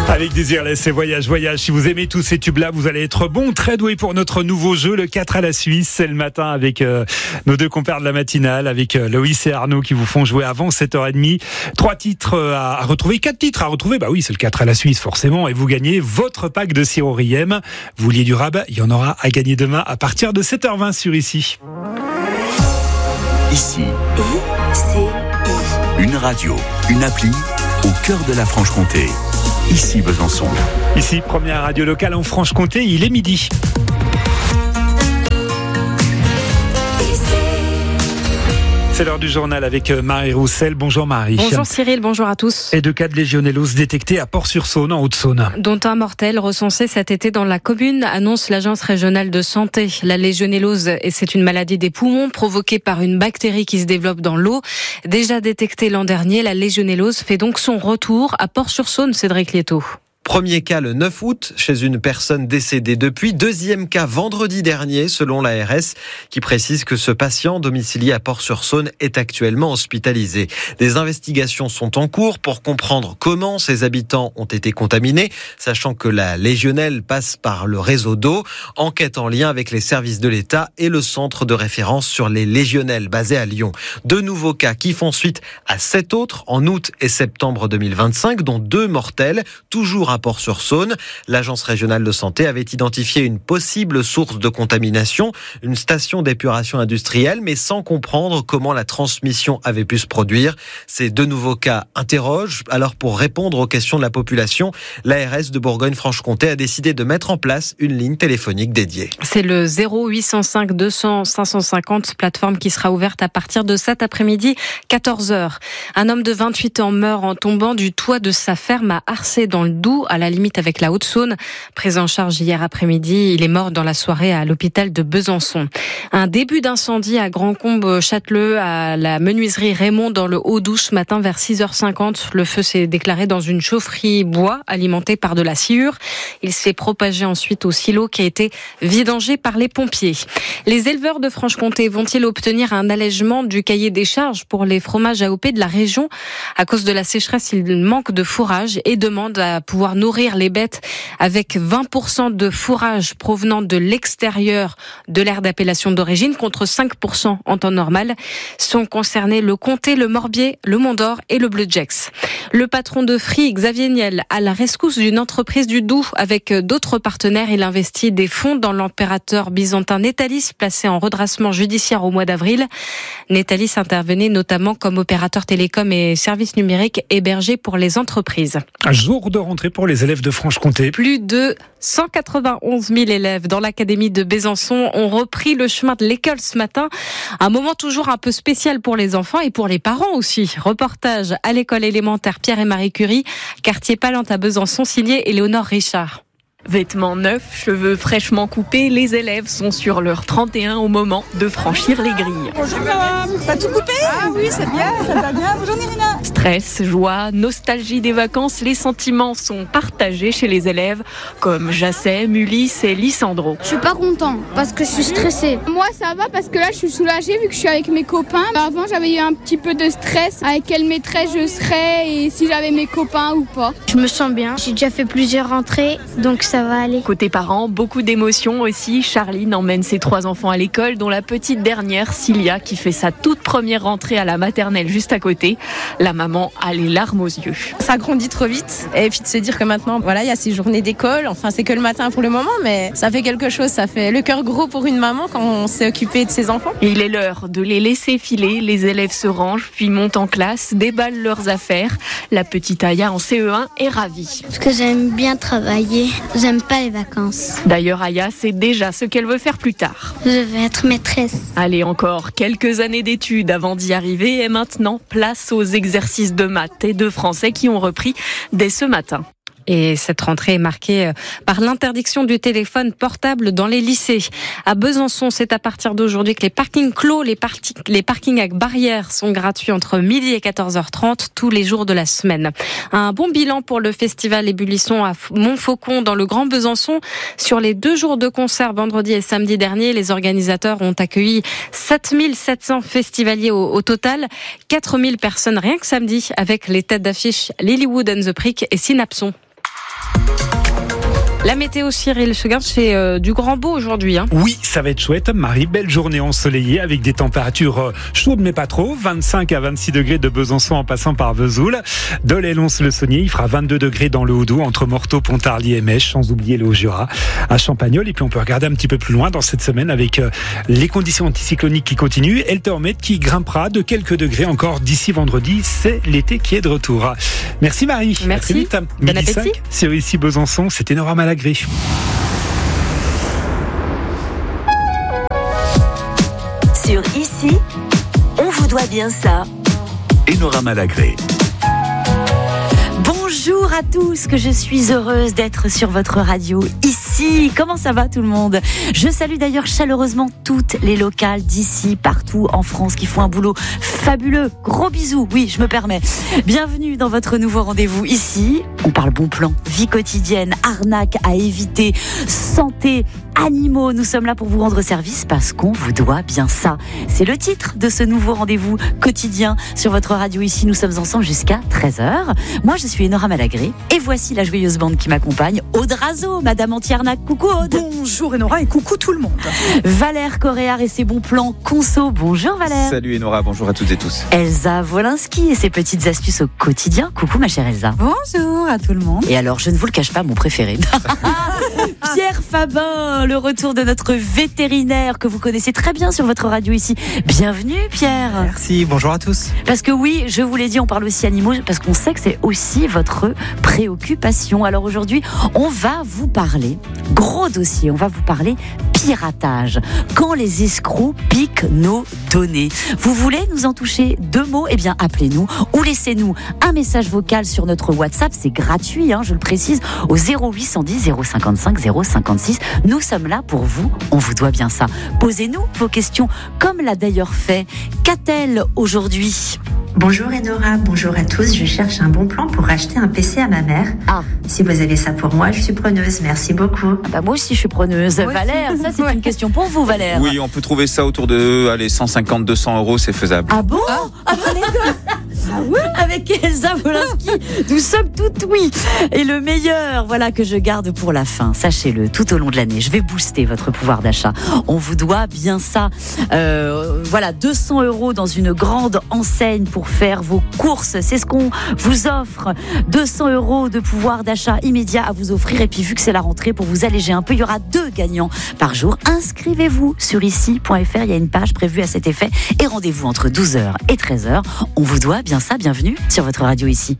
Avec Désirless et Voyage. Si vous aimez tous ces tubes-là, vous allez être bon, très doué pour notre nouveau jeu, le 4 à la Suisse. C'est le matin avec nos deux compères de la matinale, avec Loïs et Arnaud qui vous font jouer avant 7h30. 3 titres à retrouver, 4 titres à retrouver. Bah oui, c'est le 4 à la Suisse, forcément. Et vous gagnez votre pack de sirop Riem. Vous vouliez du rab, il y en aura à gagner demain à partir de 7h20 sur Ici. Ici. Une radio, une appli au cœur de la Franche-Comté. Ici Besançon. Ici, première radio locale en Franche-Comté, il est midi. C'est l'heure du journal avec Marie Roussel. Bonjour Marie. Bonjour Cyril, bonjour à tous. Et 2 cas de légionellose détectés à Port-sur-Saône, en Haute-Saône. Dont un mortel recensé cet été dans la commune, annonce l'Agence régionale de santé. La légionellose, c'est une maladie des poumons provoquée par une bactérie qui se développe dans l'eau. Déjà détectée l'an dernier, la légionellose fait donc son retour à Port-sur-Saône, Cédric Lietto. Premier cas le 9 août chez une personne décédée depuis. Deuxième cas vendredi dernier selon l'ARS qui précise que ce patient domicilié à Port-sur-Saône est actuellement hospitalisé. Des investigations sont en cours pour comprendre comment ces habitants ont été contaminés, sachant que la légionelle passe par le réseau d'eau. Enquête en lien avec les services de l'État et le centre de référence sur les légionelles basé à Lyon. 2 nouveaux cas qui font suite à 7 autres en août et septembre 2025, dont 2 mortels, toujours à Port-sur-Saône. L'Agence régionale de santé avait identifié une possible source de contamination, une station d'épuration industrielle, mais sans comprendre comment la transmission avait pu se produire. Ces 2 nouveaux cas interrogent. Alors, pour répondre aux questions de la population, l'ARS de Bourgogne-Franche-Comté a décidé de mettre en place une ligne téléphonique dédiée. C'est le 0805 200 550, plateforme qui sera ouverte à partir de cet après-midi, 14h. Un homme de 28 ans meurt en tombant du toit de sa ferme à Arcé dans le Doubs, à la limite avec la Haute-Saône. Pris en charge hier après-midi, il est mort dans la soirée à l'hôpital de Besançon. Un début d'incendie à Grand-Combe-Châteleux, à la menuiserie Raymond dans le Haut-Doubs ce matin vers 6h50. Le feu s'est déclaré dans une chaufferie bois alimentée par de la sciure. Il s'est propagé ensuite au silo qui a été vidangé par les pompiers. Les éleveurs de Franche-Comté vont-ils obtenir un allègement du cahier des charges pour les fromages AOP de la région? À cause de la sécheresse, il manque de fourrage et demande à pouvoir nourrir les bêtes avec 20% de fourrage provenant de l'extérieur de l'aire d'appellation d'origine contre 5% en temps normal. Sont concernés le Comté, le Morbier, le Mont-d'Or et le Bleu-Gex. Le patron de Free, Xavier Niel, à la rescousse d'une entreprise du Doubs avec d'autres partenaires. Il investit des fonds dans l'impérateur byzantin Netalis, placé en redressement judiciaire au mois d'avril. Netalis intervenait notamment comme opérateur télécom et services numériques hébergés pour les entreprises. Un jour de rentrée pour les élèves de Franche-Comté. Plus de 191 000 élèves dans l'académie de Besançon ont repris le chemin de l'école ce matin. Un moment toujours un peu spécial pour les enfants et pour les parents aussi. Reportage à l'école élémentaire Pierre et Marie Curie, quartier Palante à Besançon, signé Éléonore Richard. Vêtements neufs, cheveux fraîchement coupés, les élèves sont sur leur 31 au moment de franchir les grilles. Bonjour madame, t'as tout coupé? Ah oui, c'est bien, ça va bien. Bonjour Nirina. Stress, joie, nostalgie des vacances, les sentiments sont partagés chez les élèves comme Jassem, Ulysse et Lissandro. Je suis pas content parce que je suis stressée. Moi ça va parce que là je suis soulagée vu que je suis avec mes copains. Avant j'avais eu un petit peu de stress avec quelle maîtresse je serais et si j'avais mes copains ou pas. Je me sens bien, j'ai déjà fait plusieurs rentrées donc ça va aller. Côté parents, beaucoup d'émotions aussi. Charline emmène ses 3 enfants à l'école, dont la petite dernière, Cilia, qui fait sa toute première rentrée à la maternelle juste à côté. La maman a les larmes aux yeux. Ça grandit trop vite et puis de se dire que maintenant, voilà, il y a ces journées d'école. Enfin, c'est que le matin pour le moment, mais ça fait quelque chose. Ça fait le cœur gros pour une maman quand on s'est occupé de ses enfants. Il est l'heure de les laisser filer. Les élèves se rangent, puis montent en classe, déballent leurs affaires. La petite Aya en CE1 est ravie. Parce que j'aime bien travailler. J'aime pas les vacances. D'ailleurs, Aya sait déjà ce qu'elle veut faire plus tard. Je vais être maîtresse. Allez, encore quelques années d'études avant d'y arriver et maintenant, place aux exercices de maths et de français qui ont repris dès ce matin. Et cette rentrée est marquée par l'interdiction du téléphone portable dans les lycées. À Besançon, c'est à partir d'aujourd'hui que les parkings clos, les parkings avec barrières sont gratuits entre midi et 14h30 tous les jours de la semaine. Un bon bilan pour le festival Ébullisson à Montfaucon dans le Grand Besançon. Sur les 2 jours de concert vendredi et samedi dernier, les organisateurs ont accueilli 7700 festivaliers au total. 4000 personnes rien que samedi avec les têtes d'affiche Lilywood and the Prick et Synapson. La météo, Cyril, je regarde, c'est du grand beau aujourd'hui. Oui, ça va être chouette, Marie. Belle journée ensoleillée avec des températures chaudes mais pas trop. 25 à 26 degrés de Besançon en passant par Vesoul. De Lens-le-Saunier, il fera 22 degrés dans le Haut-Doubs entre Morteau, Pontarlier et Mèche, sans oublier le Haut-Jura à Champagnole. Et puis on peut regarder un petit peu plus loin dans cette semaine avec les conditions anticycloniques qui continuent et le thermomètre qui grimpera de quelques degrés encore d'ici vendredi. C'est l'été qui est de retour. Merci Marie. Merci. À très vite. Bon Midi appétit. 5 sur Ici Besançon. C'était Nora Malagré. Sur Ici, on vous doit bien ça. Et Nora Malagré. Bonjour à tous, que je suis heureuse d'être sur votre radio ici. Comment ça va tout le monde ? Je salue d'ailleurs chaleureusement toutes les locales d'ici, partout en France, qui font un boulot fabuleux. Gros bisous, oui, je me permets. Bienvenue dans votre nouveau rendez-vous ici. On parle bon plan, vie quotidienne, arnaque à éviter, santé, animaux. Nous sommes là pour vous rendre service parce qu'on vous doit bien ça. C'est le titre de ce nouveau rendez-vous quotidien sur votre radio ici. Nous sommes ensemble jusqu'à 13h. Moi, je suis Nora Malagré et voici la joyeuse bande qui m'accompagne. Aude Razo, Madame Anti-Arnaque. Coucou Aude. Bonjour Enora et coucou tout le monde. Valère Coréard et ses bons plans conso. Bonjour Valère. Salut Enora, bonjour à toutes et tous. Elsa Wolinski et ses petites astuces au quotidien. Coucou ma chère Elsa. Bonjour à tout le monde. Et alors, je ne vous le cache pas, mon préféré. Pierre Fabin, le retour de notre vétérinaire que vous connaissez très bien sur votre radio ici. Bienvenue Pierre. Merci, bonjour à tous. Parce que oui, je vous l'ai dit, on parle aussi animaux, parce qu'on sait que c'est aussi votre préoccupation. Alors aujourd'hui, on va vous parler, gros dossier, on va vous parler piratage. Quand les escrocs piquent nos données. Vous voulez nous en toucher 2 mots ? Eh bien, appelez-nous ou laissez-nous un message vocal sur notre WhatsApp. C'est gratuit, je le précise, au 0810 055 056. Nous sommes là pour vous. On vous doit bien ça. Posez-nous vos questions, comme l'a d'ailleurs fait Catel aujourd'hui. Bonjour Enora, bonjour à tous. Je cherche un bon plan pour acheter un PC à ma mère. Si vous avez ça pour moi, je suis preneuse. Merci beaucoup. Moi aussi, je suis preneuse. Valère, ça c'est une question pour vous, Valère. Oui, on peut trouver ça autour de 150-200 euros, c'est faisable. Ah bon ? Avec Elsa Wolinski, nous sommes toutes oui. Et le meilleur, voilà, que je garde pour la fin. Sachez-le, tout au long de l'année, je vais booster votre pouvoir d'achat. On vous doit bien ça. 200 euros dans une grande enseigne pour faire vos courses. C'est ce qu'on vous offre. 200 euros de pouvoir d'achat immédiat à vous offrir. Et puis, vu que c'est la rentrée, pour vous alléger un peu, il y aura 2 gagnants par jour. Inscrivez-vous sur ici.fr. Il y a une page prévue à cet effet. Et rendez-vous entre 12h et 13h. On vous doit bien ça. Bienvenue sur votre radio ici.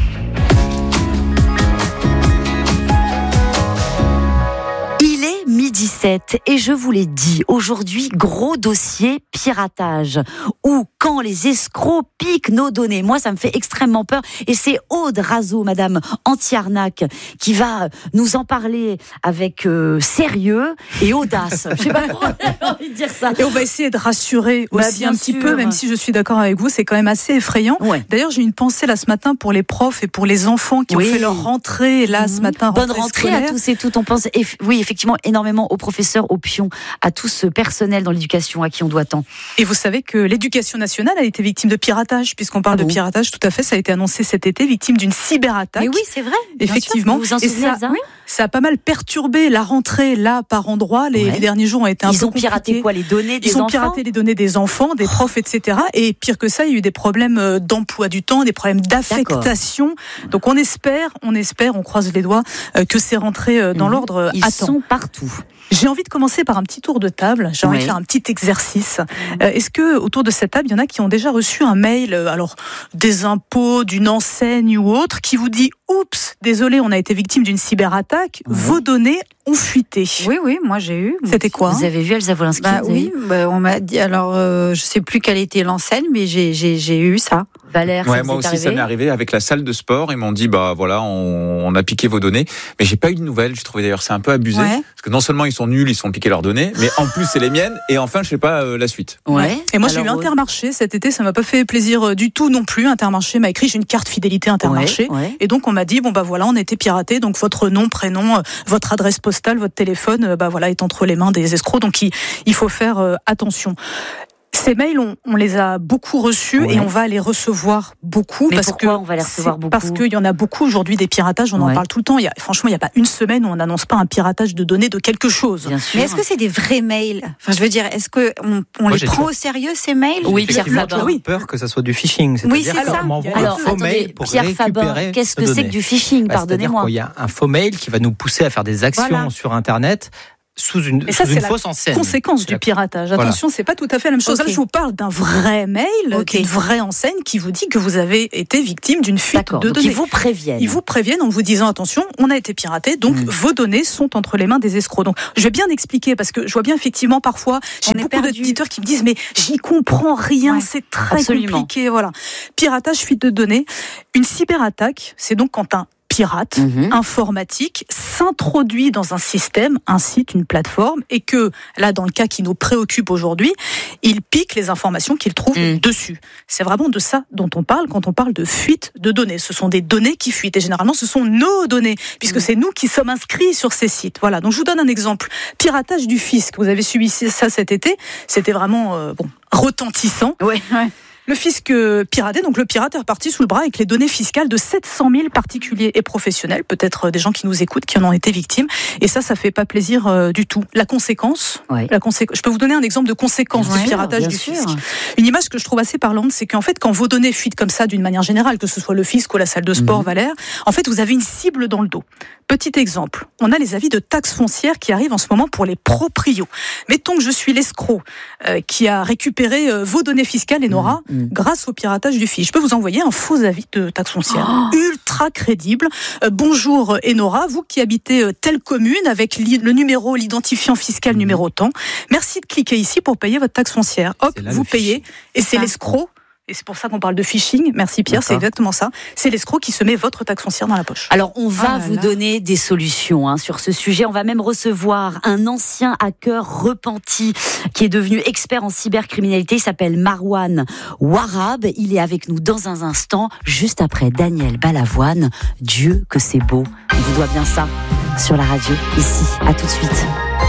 Il est 12h17 et je vous l'ai dit, aujourd'hui, gros dossier piratage. Ou quand les escrocs piquent nos données. Moi, ça me fait extrêmement peur. Et c'est Aude Razo, Madame Anti-Arnaque, qui va nous en parler avec sérieux et audace. Je sais pas pourquoi j'ai envie de dire ça. Et on va essayer de rassurer aussi un petit peu, même si je suis d'accord avec vous, c'est quand même assez effrayant. Ouais. D'ailleurs, j'ai une pensée là ce matin pour les profs et pour les enfants qui ont fait leur rentrée là ce matin. Bonne rentrée scolaire. à tous et toutes. On pense, oui, effectivement, énormément aux professeurs, aux pions, à tout ce personnel dans l'éducation à qui on doit tant. Et vous savez que l'éducation nationale a été victime de piratage, puisqu'on parle de piratage, tout à fait, ça a été annoncé cet été, victime d'une cyberattaque. Mais oui, c'est vrai. Effectivement. Vous vous en souvenez, Elsa ? Ça a pas mal perturbé la rentrée là par endroits. Les derniers jours ont été un peu compliqués. Ils ont piraté quoi ? Les données des enfants ? Ils ont piraté les données des enfants, des profs, etc. Et pire que ça, il y a eu des problèmes d'emploi du temps, des problèmes d'affectation. Donc on espère, on croise les doigts, que ces rentrées dans l'ordre Ils sont partout. J'ai envie de commencer par un petit tour de table. J'ai envie de faire un petit exercice. Est-ce que autour de cette table, il y en a qui ont déjà reçu un mail, alors des impôts, d'une enseigne ou autre, qui vous dit « Oups, désolé, on a été victime d'une cyberattaque, vos données ont fuité ». Oui, moi j'ai eu. C'était quoi ? Vous avez vu Elsa Wolinski ? Oui, on m'a dit, alors je sais plus quelle était l'enseigne, mais j'ai eu ça. Valère, ouais, moi aussi ça m'est arrivé avec la salle de sport. Ils m'ont dit on a piqué vos données, mais j'ai pas eu de nouvelles. J'ai trouvé d'ailleurs c'est un peu abusé parce que non seulement ils sont nuls, ils sont piqués leurs données, mais en plus c'est les miennes et enfin je sais pas la suite. Ouais. Et moi j'ai eu Intermarché cet été, ça m'a pas fait plaisir du tout non plus. Intermarché m'a écrit j'ai une carte fidélité Intermarché et donc on m'a dit on a été piraté, donc votre nom, prénom, votre adresse postale, votre téléphone est entre les mains des escrocs, donc il faut faire attention. Ces mails, on les a beaucoup reçus et on va les recevoir beaucoup. Mais pourquoi on va les recevoir beaucoup ? Parce qu'il y en a beaucoup aujourd'hui des piratages, on en parle tout le temps. Franchement, il n'y a pas une semaine où on n'annonce pas un piratage de données de quelque chose. Bien sûr. Mais est-ce que c'est des vrais mails ? Enfin, je veux dire, est-ce qu'on les prend au sérieux, ces mails ? Oui, Pierre Faber. J'ai peur que ça soit du phishing. Oui, c'est ça. On m'envoie un faux mail pour Pierre récupérer Faber, qu'est-ce que c'est que du phishing ? Pardonnez-moi. Il y a un faux mail qui va nous pousser à faire des actions sur Internet sous une fausse enseigne. Conséquence du piratage. Attention, c'est pas tout à fait la même chose. Là, je vous parle d'un vrai mail, d'une vraie enseigne qui vous dit que vous avez été victime d'une fuite de données. Ils vous préviennent. Ils vous préviennent en vous disant attention, on a été piraté, donc vos données sont entre les mains des escrocs. Donc, je vais bien expliquer parce que je vois bien effectivement parfois, j'ai beaucoup d'auditeurs qui me disent mais j'y comprends rien, c'est très compliqué. Voilà. Piratage, fuite de données. Une cyberattaque, c'est donc quand un pirate informatique s'introduit dans un système, un site, une plateforme, et que, là, dans le cas qui nous préoccupe aujourd'hui, il pique les informations qu'il trouve dessus. C'est vraiment de ça dont on parle quand on parle de fuite de données. Ce sont des données qui fuitent, et généralement, ce sont nos données, puisque c'est nous qui sommes inscrits sur ces sites. Voilà, donc je vous donne un exemple. Piratage du fisc. Vous avez subi ça cet été. C'était vraiment retentissant. Ouais. Le fisc piraté, donc le pirate est reparti sous le bras avec les données fiscales de 700 000 particuliers et professionnels, peut-être des gens qui nous écoutent, qui en ont été victimes. Et ça fait pas plaisir du tout. La conséquence, je peux vous donner un exemple de conséquence du piratage du fisc. Une image que je trouve assez parlante, c'est qu'en fait, quand vos données fuitent comme ça d'une manière générale, que ce soit le fisc ou la salle de sport Valère, en fait, vous avez une cible dans le dos. Petit exemple, on a les avis de taxes foncières qui arrivent en ce moment pour les proprios. Mettons que je suis l'escroc qui a récupéré vos données fiscales, Enora, grâce au piratage du fisc. Je peux vous envoyer un faux avis de taxes foncières, ultra crédible. Bonjour Enora, vous qui habitez telle commune avec le numéro, l'identifiant fiscal numéro tant. Merci de cliquer ici pour payer votre taxe foncière. Hop, vous payez et c'est l'escroc. Et c'est pour ça qu'on parle de phishing. Merci Pierre, c'est exactement ça. C'est l'escroc qui se met votre taxe foncière dans la poche. Alors, on va vous donner des solutions sur ce sujet. On va même recevoir un ancien hacker repenti qui est devenu expert en cybercriminalité. Il s'appelle Marwan Warab. Il est avec nous dans un instant, juste après Daniel Balavoine. Dieu que c'est beau. On vous doit bien ça sur la radio, ici. À tout de suite.